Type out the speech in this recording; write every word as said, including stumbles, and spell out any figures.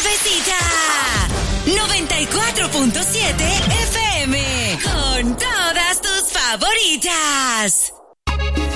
Suavecita. noventa y cuatro punto siete F M. Con todas tus favoritas.